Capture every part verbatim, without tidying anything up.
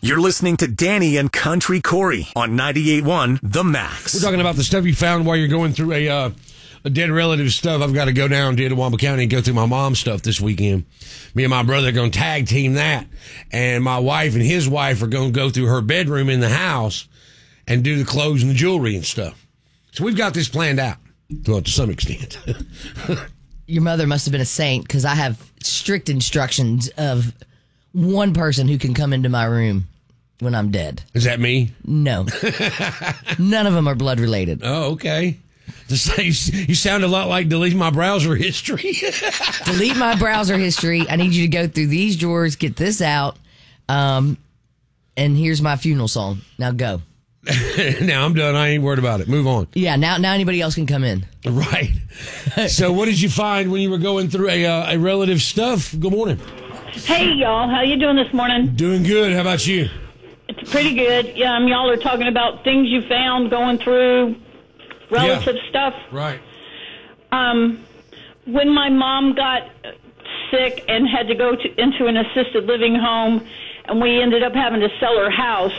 You're listening to Danny and Country Corey on ninety-eight point one The Max. We're talking about the stuff you found while you're going through a uh, a dead relative stuff. I've got to go down to Itawamba County and go through my mom's stuff this weekend. Me and my brother are going to tag team that. And my wife and his wife are going to go through her bedroom in the house and do the clothes and the jewelry and stuff. So we've got this planned out, well, to some extent. Your mother must have been a saint, because I have strict instructions of one person who can come into my room when I'm dead. Is that me? No. None of them are blood related. Oh, okay. You sound a lot like delete my browser history. Delete my browser history. I need you to go through these drawers, get this out, um, and here's my funeral song. Now go. Now I'm done. I ain't worried about it. Move on. Yeah, now now anybody else can come in. Right. So what did you find when you were going through a uh, a relative stuff? Good morning. Hey, y'all. How you doing this morning? Doing good. How about you? It's pretty good. Yeah, um, y'all are talking about things you found going through relative yeah. stuff. Right. Um, when my mom got sick and had to go to, into an assisted living home, and we ended up having to sell her house,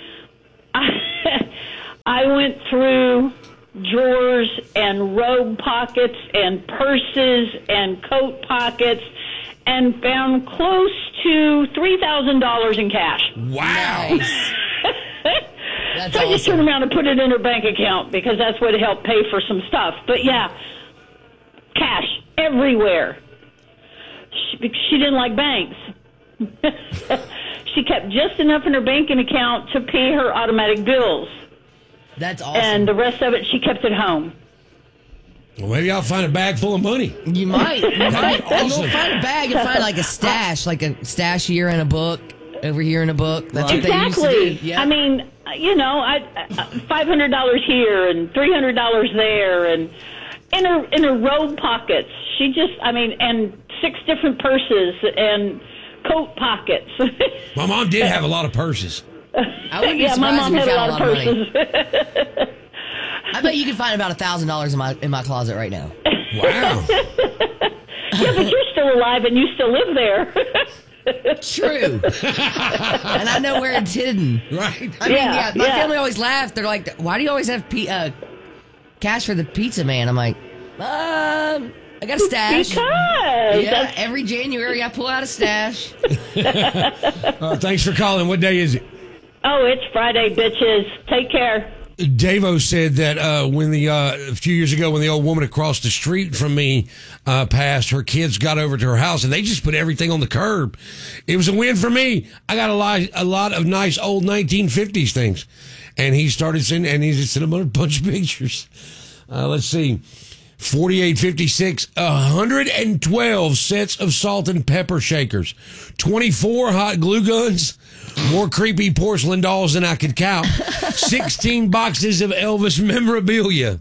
I, I went through drawers and robe pockets and purses and coat pockets and found close to three thousand dollars in cash. Wow. Nice. That's so I awesome. just turned around and put it in her bank account because that's what helped pay for some stuff. But yeah, cash everywhere. She, she didn't like banks. She kept just enough in her banking account to pay her automatic bills. That's awesome. And the rest of it, she kept at home. Well, maybe I'll find a bag full of money. You might. You might. Awesome. You'll find a bag and find like a stash, like a stash here in a book, over here in a book. That's what they used to Exactly. do. Yeah. I mean, you know, I, I five hundred dollars here and three hundred dollars there, and in her in her robe pockets, she just, I mean, and six different purses and coat pockets. My mom did have a lot of purses. I wouldn't be Yeah, my surprised mom if you had a found lot a of lot of money. purses. I bet you can find about a thousand dollars in my in my closet right now. Wow. Yeah, but you're still alive and you still live there. True. And I know where it's hidden. Right. I mean, Yeah, yeah, my yeah. family always laughed. They're like, why do you always have pe- uh, cash for the pizza man? I'm like, um, I got a stash. Because Yeah, that's- every January I pull out a stash. Uh, thanks for calling. What day is it? oh, it's Friday, bitches. Take care. Davo said that uh, when the uh, a few years ago, when the old woman across the street from me uh, passed, her kids got over to her house and they just put everything on the curb. It was a win for me. I got a lot, a lot of nice old nineteen fifties things, and he started sending, and he just sent them a bunch of pictures. Uh, let's see, forty-eight fifty-six, one hundred twelve sets of salt and pepper shakers, twenty-four hot glue guns. More creepy porcelain dolls than I could count. sixteen boxes of Elvis memorabilia.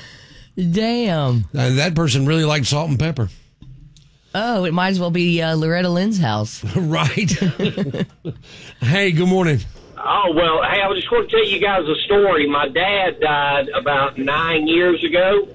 Damn. Uh, that person really liked salt and pepper. Oh, it might as well be uh, Loretta Lynn's house. Right. Hey, good morning. Oh, well, hey, I was just going to tell you guys a story. My dad died about nine years ago,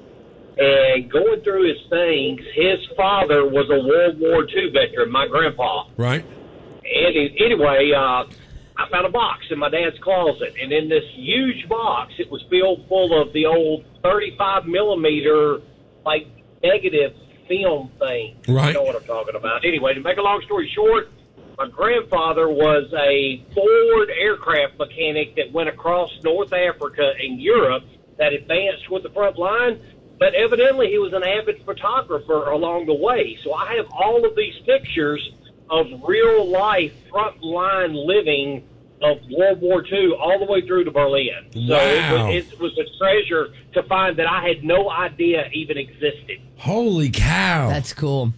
and going through his things, his father was a World War Two veteran, my grandpa. Right. Any, anyway, uh, I found a box in my dad's closet, and in this huge box, it was filled full of the old thirty-five millimeter, like, negative film thing. Right. You know what I'm talking about. Anyway, to make a long story short, my grandfather was a Ford aircraft mechanic that went across North Africa and Europe that advanced with the front line, but evidently he was an avid photographer along the way. So I have all of these pictures of real-life front-line living of World War Two all the way through to Berlin. So Wow. it, was, it was a treasure to find that I had no idea even existed. Holy cow. That's cool.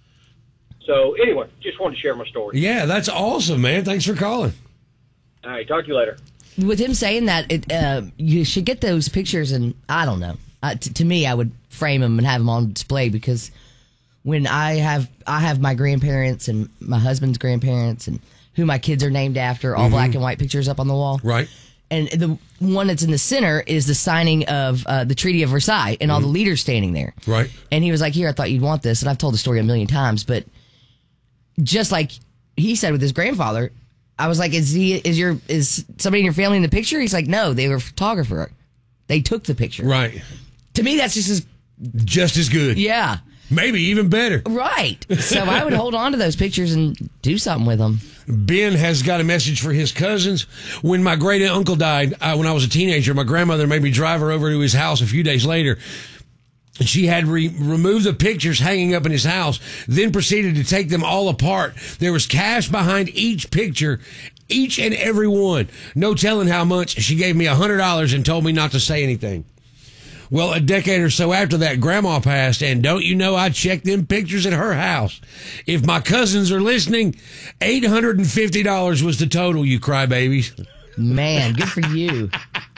So anyway, just wanted to share my story. Yeah, that's awesome, man. Thanks for calling. All right, talk to you later. With him saying that, it, uh, you should get those pictures, and I don't know. Uh, t- to me, I would frame them and have them on display, because when I have I have my grandparents and my husband's grandparents and who my kids are named after, all Mm-hmm. black and white pictures up on the wall. Right. And the one that's in the center is the signing of uh, the Treaty of Versailles and all the leaders standing there. Right. And he was like, here, I thought you'd want this. And I've told the story a million times, but just like he said with his grandfather, I was like, is he, is your, is somebody in your family in the picture? He's like, no, they were a photographer. They took the picture. Right. To me, that's just as, just as good. yeah. Maybe even better. Right. So I would hold on to those pictures and do something with them. Ben has got a message for his cousins. When my great uncle died, uh, when I was a teenager, my grandmother made me drive her over to his house a few days later. She had re- removed the pictures hanging up in his house, then proceeded to take them all apart. There was cash behind each picture, each and every one. No telling how much. She gave me one hundred dollars and told me not to say anything. Well, a decade or so after that, Grandma passed, and don't you know I checked them pictures at her house. If my cousins are listening, eight hundred fifty dollars was the total, you crybabies. Man, good for you.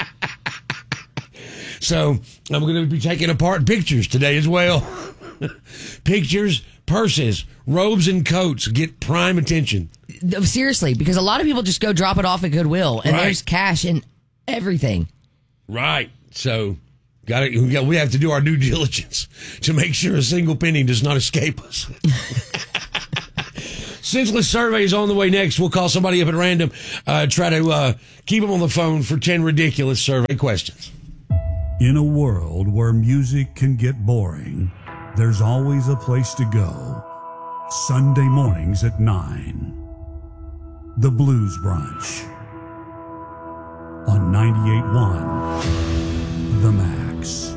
So I'm going to be taking apart pictures today as well. Pictures, purses, robes, and coats get prime attention. Seriously, because a lot of people just go drop it off at Goodwill, and Right. there's cash in everything. Right. So got it. We got- we have to do our due diligence to make sure a single penny does not escape us. Senseless survey is on the way next. We'll call somebody up at random, uh, try to uh, keep them on the phone for ten ridiculous survey questions. In a world where music can get boring, there's always a place to go. Sunday mornings at nine. The Blues Brunch. On ninety-eight point one, The Max.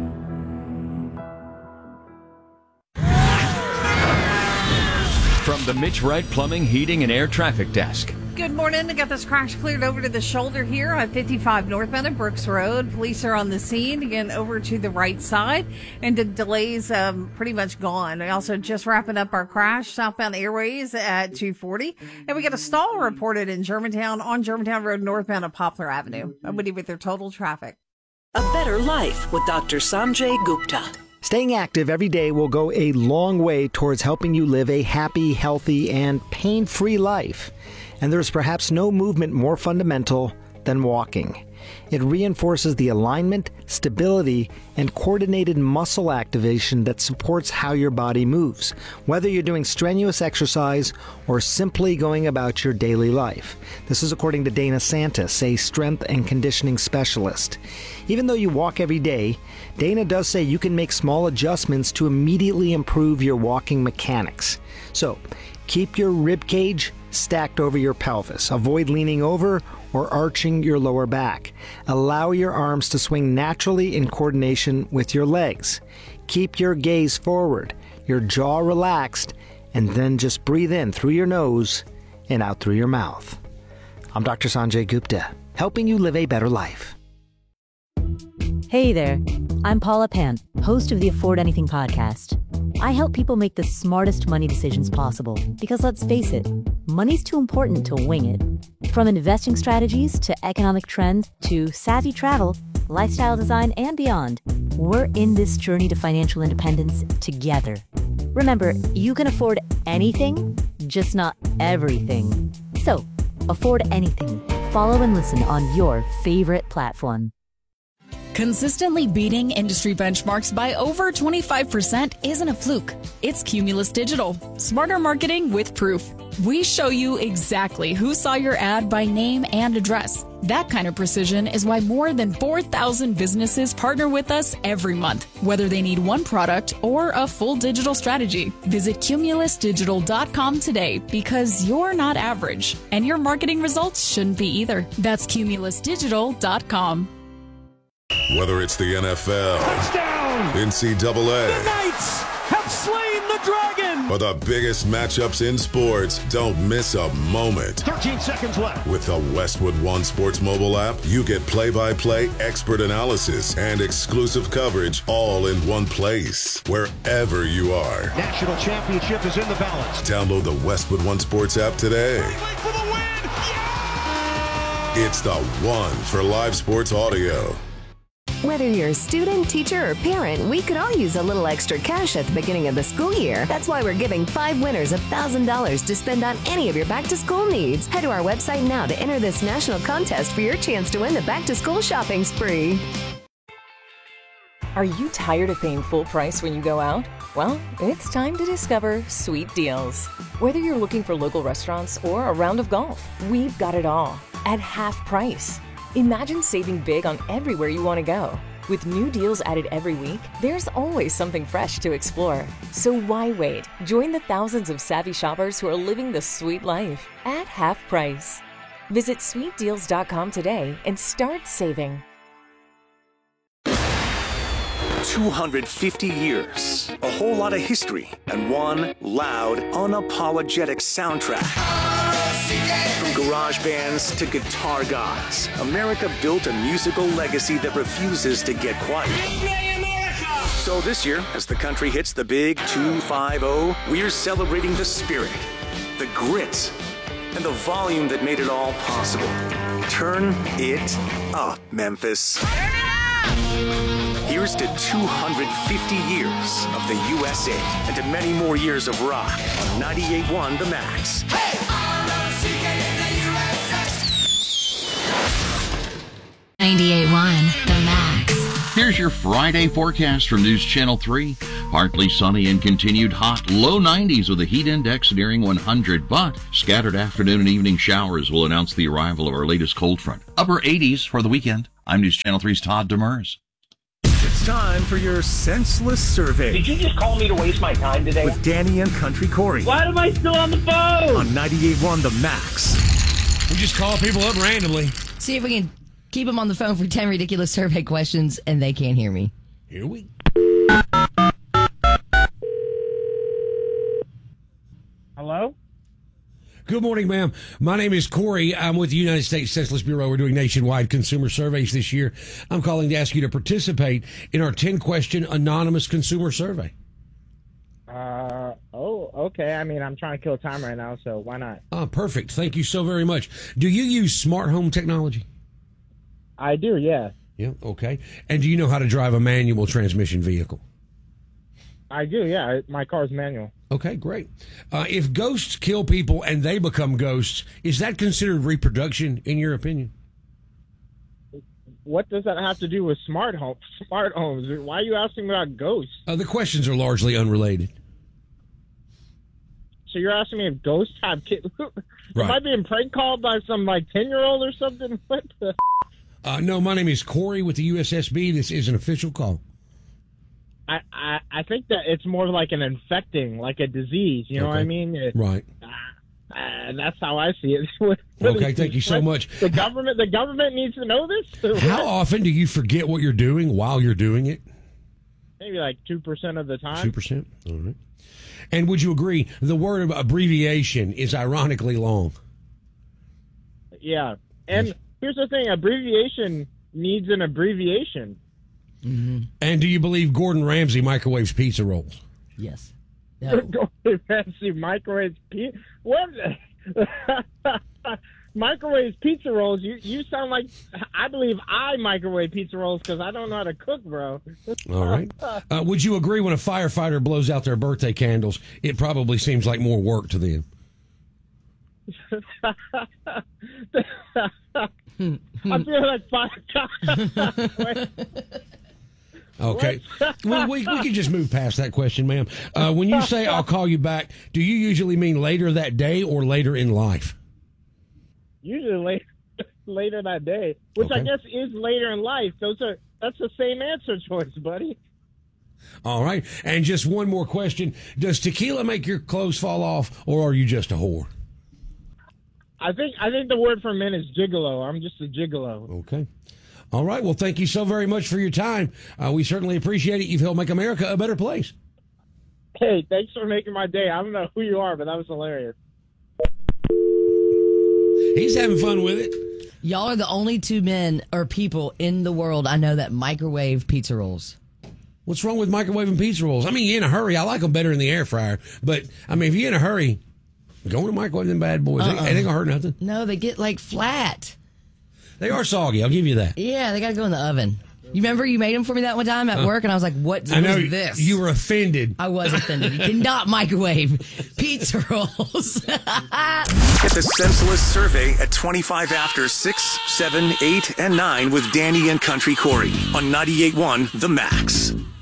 From the Mitch Wright Plumbing, Heating, and Air Traffic Desk. Good morning. I got this crash cleared over to the shoulder here on fifty-five northbound at Brooks Road. Police are on the scene, again, over to the right side, and the delays um, pretty much gone. We also just wrapping up our crash, southbound Airways at two forty. And we got a stall reported in Germantown on Germantown Road northbound at Poplar Avenue. I'm with you with their total traffic. A better life with Doctor Sanjay Gupta. Staying active every day will go a long way towards helping you live a happy, healthy, and pain-free life. And there's perhaps no movement more fundamental than walking. It reinforces the alignment, stability, and coordinated muscle activation that supports how your body moves, whether you're doing strenuous exercise or simply going about your daily life. This is according to Dana Santis, a strength and conditioning specialist. Even though you walk every day, Dana does say you can make small adjustments to immediately improve your walking mechanics. So, keep your rib cage stacked over your pelvis. Avoid leaning over or arching your lower back. Allow your arms to swing naturally in coordination with your legs. Keep your gaze forward, your jaw relaxed, and then just breathe in through your nose and out through your mouth. I'm Doctor Sanjay Gupta, helping you live a better life. Hey there, I'm Paula Pant, host of the Afford Anything podcast. I help people make the smartest money decisions possible because, let's face it, money's too important to wing it. From investing strategies to economic trends to savvy travel, lifestyle design, and beyond, we're in this journey to financial independence together. Remember, you can afford anything, just not everything. So, afford anything. Follow and listen on your favorite platform. Consistently beating industry benchmarks by over twenty-five percent isn't a fluke. It's Cumulus Digital. Smarter marketing with proof. We show you exactly who saw your ad by name and address. That kind of precision is why more than four thousand businesses partner with us every month, whether they need one product or a full digital strategy. Visit cumulus digital dot com today because you're not average, and your marketing results shouldn't be either. That's cumulus digital dot com. Whether it's the N F L, touchdown, N C double A, the Knights have slain the dragon, or the biggest matchups in sports, don't miss a moment. thirteen seconds left. With the Westwood One Sports mobile app, you get play-by-play, expert analysis, and exclusive coverage all in one place, wherever you are. National championship is in the balance. Download the Westwood One Sports app today. For the win. Yeah! It's the one for live sports audio. Whether you're a student, teacher, or parent, we could all use a little extra cash at the beginning of the school year. That's why we're giving five winners one thousand dollars to spend on any of your back-to-school needs. Head to our website now to enter this national contest for your chance to win the back-to-school shopping spree. Are you tired of paying full price when you go out? Well, it's time to discover Sweet Deals. Whether you're looking for local restaurants or a round of golf, we've got it all at half price. Imagine saving big on everywhere you want to go. With new deals added every week, there's always something fresh to explore. So why wait? Join the thousands of savvy shoppers who are living the sweet life at half price. Visit sweet deals dot com today and start saving. two hundred fifty years, a whole lot of history, and one loud, unapologetic soundtrack. From garage bands to guitar gods, America built a musical legacy that refuses to get quiet. So this year, as the country hits the big two five oh, we're celebrating the spirit, the grit, and the volume that made it all possible. Turn it up, Memphis. Here's to two hundred fifty years of the U S A and to many more years of rock on ninety-eight point one The Max. Hey! ninety-eight point one The Max. Here's your Friday forecast from News Channel three. Partly sunny and continued hot, low nineties with a heat index nearing one hundred, but scattered afternoon and evening showers will announce the arrival of our latest cold front. Upper eighties for the weekend. I'm News Channel three's Todd Demers. It's time for your senseless survey. Did you just call me to waste my time today? With Danny and Country Corey. Why am I still on the phone? On ninety-eight point one The Max. We just call people up randomly. See if we can keep them on the phone for ten ridiculous survey questions and they can't hear me. Here we Hello? Good morning, ma'am. My name is Corey. I'm with the United States Census Bureau. We're doing nationwide consumer surveys this year. I'm calling to ask you to participate in our ten-question anonymous consumer survey. Uh, oh, okay. I mean, I'm trying to kill time right now, so why not? Ah, perfect. Thank you so very much. Do you use smart home technology? I do, yeah. Yeah, okay. And do you know how to drive a manual transmission vehicle? I do, yeah. My car's manual. Okay, great. Uh, if ghosts kill people and they become ghosts, is that considered reproduction, in your opinion? What does that have to do with smart homes? Smart homes. Why are you asking about ghosts? Uh, the questions are largely unrelated. So you're asking me if ghosts have kids? Right. Am I being prank called by some like ten year old or something? What the? Uh, no, my name is Corey with the U S S B. This is an official call. I, I, I think that it's more like an infecting, like a disease. You know Okay. what I mean? It, Right. Uh, that's how I see it. What- what Okay, is thank you this? so much. The government, the government needs to know this. How often do you forget what you're doing while you're doing it? Maybe like two percent of the time. Two percent. All right. And would you agree the word abbreviation is ironically long? Yeah. And here's the thing: abbreviation needs an abbreviation. Mm-hmm. And do you believe Gordon Ramsay microwaves pizza rolls? Yes. Gordon Ramsay microwaves pizza. What? Microwaves pizza rolls. You you sound like I believe I microwave pizza rolls because I don't know how to cook, bro. All right. Uh, would you agree when a firefighter blows out their birthday candles, it probably seems like more work to them? I feel like five. Okay. Well, we, we can just move past that question, ma'am. Uh, when you say I'll call you back, do you usually mean later that day or later in life? Usually later, later that day, which I Okay. guess is later in life. Those are that's the same answer choice, buddy. All right. And just one more question. Does tequila make your clothes fall off, or are you just a whore? I think I think the word for men is gigolo. I'm just a gigolo. Okay. All right. Well, thank you so very much for your time. Uh, we certainly appreciate it. You've helped make America a better place. Hey, thanks for making my day. I don't know who you are, but that was hilarious. He's having fun with it. Y'all are the only two men or people in the world I know that microwave pizza rolls. What's wrong with microwaving pizza rolls? I mean, you're in a hurry. I like them better in the air fryer. But, I mean, if you're in a hurry, go to microwave them bad boys. Uh-uh. They, they ain't going to hurt nothing. No, they get like flat. They are soggy. I'll give you that. Yeah, they got to go in the oven. You remember you made them for me that one time at Uh, work, and I was like, what I know is this? you were offended. I was offended. You cannot microwave pizza rolls. Get the senseless survey at twenty-five after six, seven, eight, and nine with Danny and Country Corey on ninety-eight point one The Max.